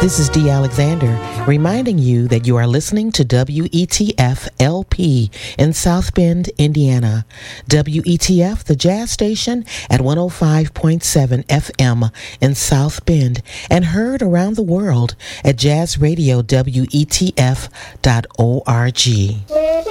This is Dee Alexander reminding you that you are listening to WETF LP in South Bend, Indiana. WETF, the jazz station at 105.7 FM in South Bend and heard around the world at jazzradiowetf.org.